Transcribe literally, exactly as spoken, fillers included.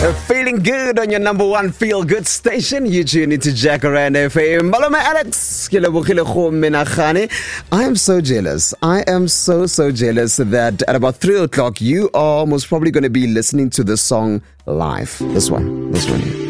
Uh, Feeling good on your number one feel-good station. You tune into Jacaranda F M. Malome Alex. I am so jealous. I am so, so jealous that at about three o'clock, you are most probably going to be listening to this song live. This one. This one here.